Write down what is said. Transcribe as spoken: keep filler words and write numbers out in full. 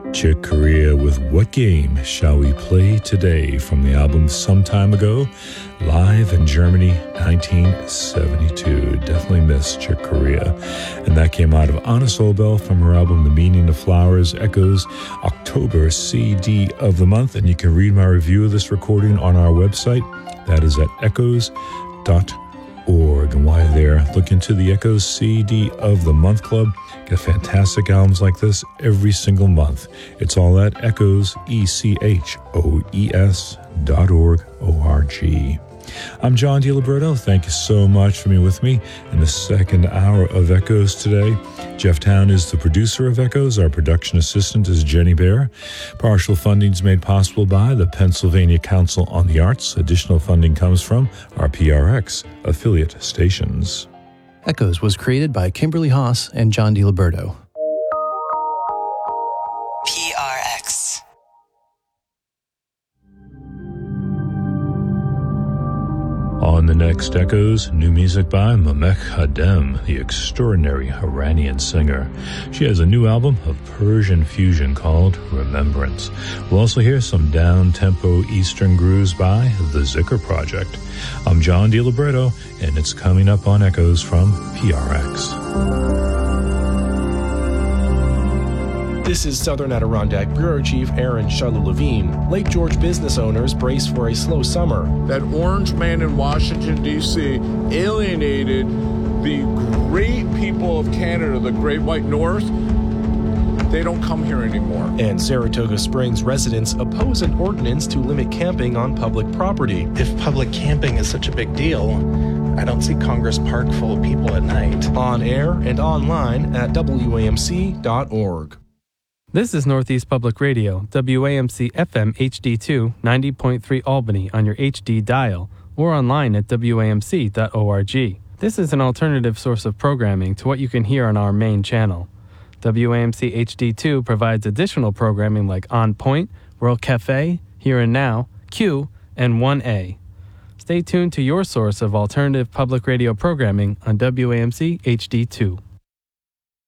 Chick Corea with What Game Shall We Play Today from the album Some Time Ago, live in Germany, nineteen seventy-two. Definitely miss Chick Corea. And that came out of Anna Solbel from her album The Meaning of Flowers, Echoes, October C D of the month. And you can read my review of this recording on our website. That is at echoes dot org. And while you're there, look into the Echoes C D of the Month Club. Get fantastic albums like this every single month. It's all at Echoes, E C H O E S dot org, O R G. I'm John DiLiberto. Thank you so much for being with me in the second hour of Echoes today. Jeff Town is the producer of Echoes. Our production assistant is Jenny Bear. Partial funding is made possible by the Pennsylvania Council on the Arts. Additional funding comes from our P R X affiliate stations. Echoes was created by Kimberly Haas and John DiLiberto. P R X. On the next Echoes, new music by Mamech Hadem, the extraordinary Iranian singer. She has a new album of Persian fusion called Remembrance. We'll also hear some down-tempo Eastern grooves by The Zikr Project. I'm John DiLiberto, and it's coming up on Echoes from P R X. This is Southern Adirondack Bureau Chief Aaron Shalou-Levine. Lake George business owners brace for a slow summer. That orange man in Washington, D C alienated the great people of Canada, the Great White North. They don't come here anymore. And Saratoga Springs residents oppose an ordinance to limit camping on public property. If public camping is such a big deal, I don't see Congress Park full of people at night. On air and online at W A M C dot org. This is Northeast Public Radio, W A M C F M H D two, ninety point three Albany on your H D dial, or online at W A M C dot org. This is an alternative source of programming to what you can hear on our main channel. W A M C H D two provides additional programming like On Point, World Cafe, Here and Now, Q, and one A. Stay tuned to your source of alternative public radio programming on W A M C H D two.